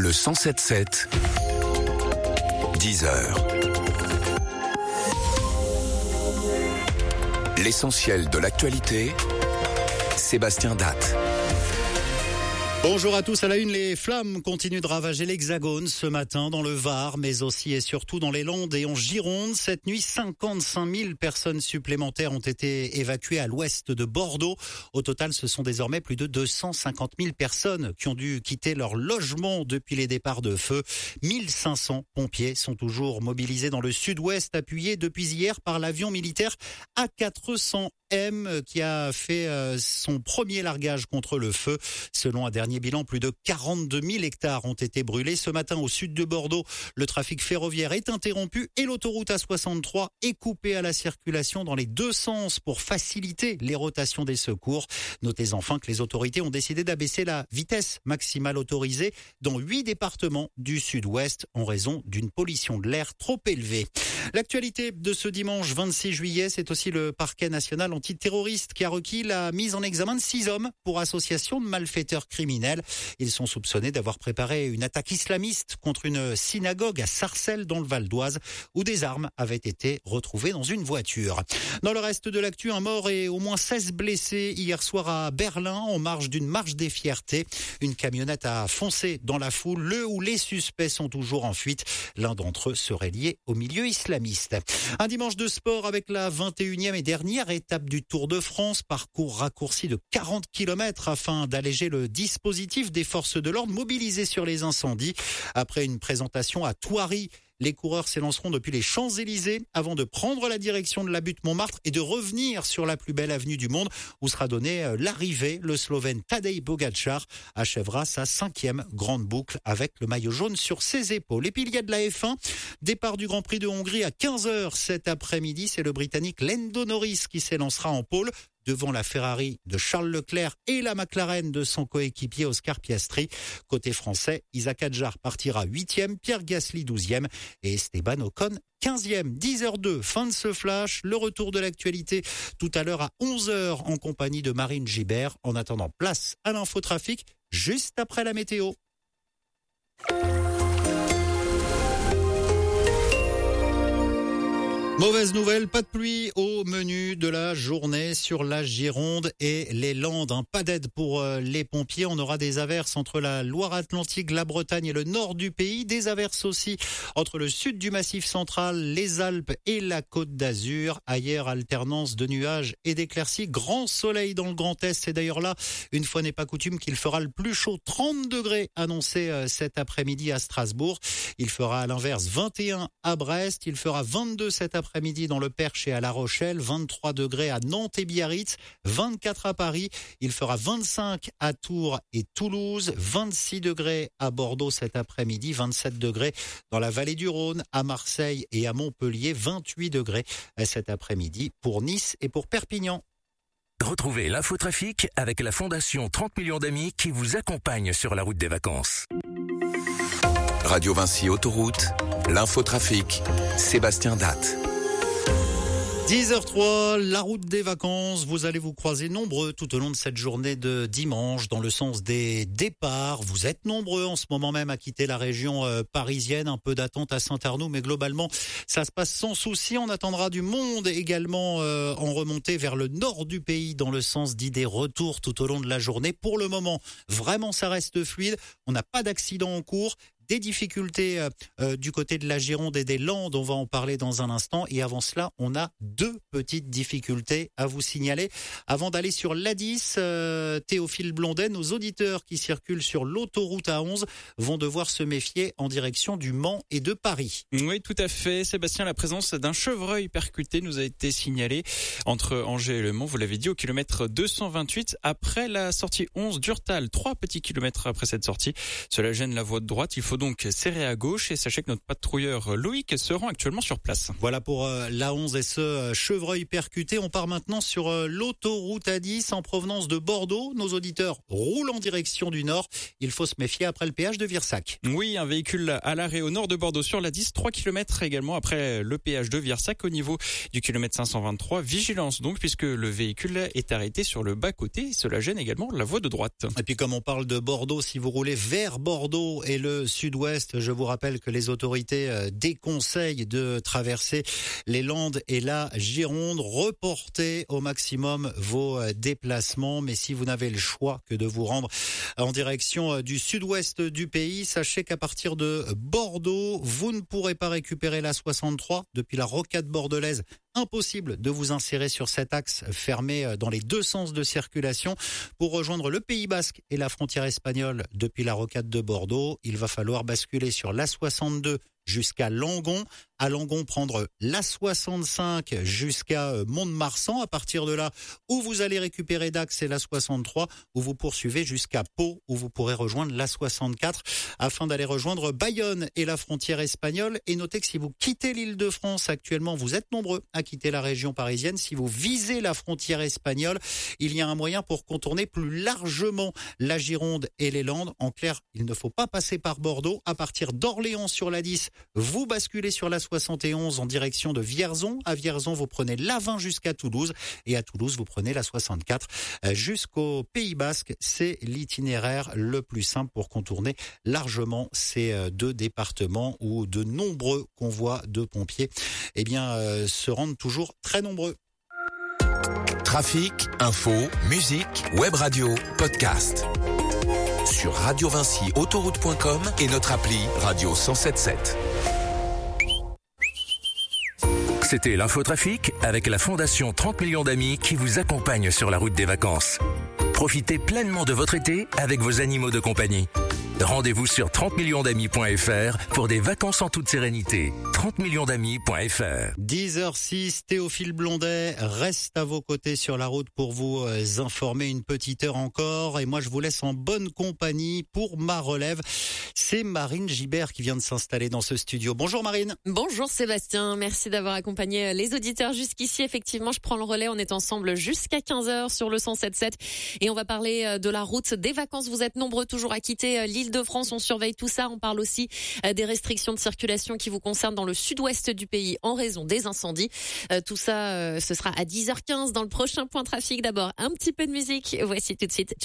Le 107.7, 10h. L'essentiel de l'actualité, Sébastien Datte. Bonjour à tous, à la une, les flammes continuent de ravager l'Hexagone ce matin dans le Var, mais aussi et surtout dans les Landes et en Gironde. Cette nuit, 55 000 personnes supplémentaires ont été évacuées à l'ouest de Bordeaux. Au total, ce sont désormais plus de 250 000 personnes qui ont dû quitter leur logement depuis les départs de feu. 1500 pompiers sont toujours mobilisés dans le sud-ouest, appuyés depuis hier par l'avion militaire A400M qui a fait son premier largage contre le feu. Selon un dernier bilan, plus de 42 000 hectares ont été brûlés. Ce matin, au sud de Bordeaux, le trafic ferroviaire est interrompu et l'autoroute A63 est coupée à la circulation dans les deux sens pour faciliter les rotations des secours. Notez enfin que les autorités ont décidé d'abaisser la vitesse maximale autorisée dans 8 départements du sud-ouest en raison d'une pollution de l'air trop élevée. L'actualité de ce dimanche 26 juillet, c'est aussi le parquet national antiterroriste qui a requis la mise en examen de 6 hommes pour association de malfaiteurs criminels. Ils sont soupçonnés d'avoir préparé une attaque islamiste contre une synagogue à Sarcelles dans le Val d'Oise où des armes avaient été retrouvées dans une voiture. Dans le reste de l'actu, un mort et au moins 16 blessés hier soir à Berlin en marge d'une marche des fiertés. Une camionnette a foncé dans la foule. Le ou les suspects sont toujours en fuite. L'un d'entre eux serait lié au milieu islamiste. Un dimanche de sport avec la 21e et dernière étape du Tour de France, parcours raccourci de 40 km afin d'alléger le dispositif des forces de l'ordre mobilisées sur les incendies. Après une présentation à Thoiry, les coureurs s'élanceront depuis les Champs-Élysées avant de prendre la direction de la butte Montmartre et de revenir sur la plus belle avenue du monde où sera donnée l'arrivée. Le Slovène Tadej Pogačar achèvera sa 5e grande boucle avec le maillot jaune sur ses épaules. Et puis il y a de la F1, départ du Grand Prix de Hongrie à 15h cet après-midi. C'est le Britannique Lando Norris qui s'élancera en pôle devant la Ferrari de Charles Leclerc et la McLaren de son coéquipier Oscar Piastri. Côté français, Isaac Hadjar partira 8e, Pierre Gasly 12e et Esteban Ocon 15e. 10h02, fin de ce flash. Le retour de l'actualité tout à l'heure à 11h en compagnie de Marine Gibert. En attendant, place à l'infotrafic juste après la météo. Mauvaise nouvelle, pas de pluie au menu de la journée sur la Gironde et les Landes. Pas d'aide pour les pompiers. On aura des averses entre la Loire-Atlantique, la Bretagne et le nord du pays. Des averses aussi entre le sud du Massif central, les Alpes et la Côte d'Azur. Ailleurs, alternance de nuages et d'éclaircies. Grand soleil dans le Grand Est. C'est d'ailleurs là, une fois n'est pas coutume, qu'il fera le plus chaud. 30 degrés annoncés cet après-midi à Strasbourg. Il fera à l'inverse 21 à Brest. Il fera 22 cet après-midi dans le Perche et à La Rochelle, 23 degrés à Nantes et Biarritz, 24 à Paris, il fera 25 à Tours et Toulouse, 26 degrés à Bordeaux cet après-midi, 27 degrés dans la vallée du Rhône, à Marseille et à Montpellier, 28 degrés cet après-midi pour Nice et pour Perpignan. Retrouvez l'infotrafic avec la Fondation 30 millions d'amis qui vous accompagne sur la route des vacances. Radio Vinci Autoroute, l'infotrafic, Sébastien Datte. 10h03, la route des vacances. Vous allez vous croiser nombreux tout au long de cette journée de dimanche dans le sens des départs. Vous êtes nombreux en ce moment même à quitter la région parisienne. Un peu d'attente à Saint-Arnoux, mais globalement, ça se passe sans souci. On attendra du monde également en remontée vers le nord du pays dans le sens d'idées retour tout au long de la journée. Pour le moment, vraiment, ça reste fluide. On n'a pas d'accident en cours. Des difficultés du côté de la Gironde et des Landes, on va en parler dans un instant. Et avant cela, on a 2 petites difficultés à vous signaler. Avant d'aller sur l'A10, Théophile Blondet, nos auditeurs qui circulent sur l'autoroute A11 vont devoir se méfier en direction du Mans et de Paris. Oui, tout à fait. Sébastien, la présence d'un chevreuil percuté nous a été signalée entre Angers et Le Mans. Vous l'avez dit, au kilomètre 228, après la sortie 11 d'Urtal. 3 petits kilomètres après cette sortie. Cela gêne la voie de droite. Il faut faut donc serrer à gauche et sachez que notre patrouilleur Loïc se rend actuellement sur place. Voilà pour l'A11 et ce chevreuil percuté. On part maintenant sur l'autoroute A10 en provenance de Bordeaux. Nos auditeurs roulent en direction du nord. Il faut se méfier après le péage de Virsac. Oui, un véhicule à l'arrêt au nord de Bordeaux sur la 10, 3 km également après le péage de Virsac au niveau du kilomètre 523. Vigilance donc puisque le véhicule est arrêté sur le bas-côté. Cela gêne également la voie de droite. Et puis comme on parle de Bordeaux, si vous roulez vers Bordeaux et le sud-ouest, je vous rappelle que les autorités déconseillent de traverser les Landes et la Gironde. Reportez au maximum vos déplacements. Mais si vous n'avez le choix que de vous rendre en direction du sud-ouest du pays, sachez qu'à partir de Bordeaux, vous ne pourrez pas récupérer la 63 depuis la rocade bordelaise. Impossible de vous insérer sur cet axe fermé dans les deux sens de circulation. Pour rejoindre le Pays Basque et la frontière espagnole depuis la rocade de Bordeaux, il va falloir basculer sur l'A62 jusqu'à Langon. À Langon, prendre l'A65 jusqu'à Mont-de-Marsan. À partir de là, où vous allez récupérer Dax et l'A63, où vous poursuivez jusqu'à Pau, où vous pourrez rejoindre l'A64 afin d'aller rejoindre Bayonne et la frontière espagnole. Et notez que si vous quittez l'Île-de-France actuellement, vous êtes nombreux à quitter la région parisienne. Si vous visez la frontière espagnole, il y a un moyen pour contourner plus largement la Gironde et les Landes. En clair, il ne faut pas passer par Bordeaux. À partir d'Orléans sur la 10, vous basculez sur la 71 en direction de Vierzon. À Vierzon, vous prenez l'A20 jusqu'à Toulouse. Et à Toulouse, vous prenez la 64 jusqu'au Pays Basque. C'est l'itinéraire le plus simple pour contourner largement ces deux départements où de nombreux convois de pompiers se rendent toujours très nombreux. Trafic, info, musique, web radio, podcast. Sur Radio Vinci Autoroute.com et notre appli Radio 107.7. C'était l'infotrafic avec la Fondation 30 millions d'amis qui vous accompagne sur la route des vacances. Profitez pleinement de votre été avec vos animaux de compagnie. Rendez-vous sur 30millionsdamis.fr pour des vacances en toute sérénité. 30millionsdamis.fr. 10h06, Théophile Blondet reste à vos côtés sur la route pour vous informer une petite heure encore. Et moi, je vous laisse en bonne compagnie pour ma relève. C'est Marine Gibert qui vient de s'installer dans ce studio. Bonjour Marine. Bonjour Sébastien, merci d'avoir accompagné les auditeurs jusqu'ici. Effectivement, je prends le relais. On est ensemble jusqu'à 15h sur le 107.7 et on va parler de la route des vacances. Vous êtes nombreux toujours à quitter l'Île-de-France. On surveille tout ça. On parle aussi des restrictions de circulation qui vous concernent dans le sud-ouest du pays en raison des incendies. Tout ça, ce sera à 10h15 dans le prochain point trafic. D'abord, un petit peu de musique. Voici tout de suite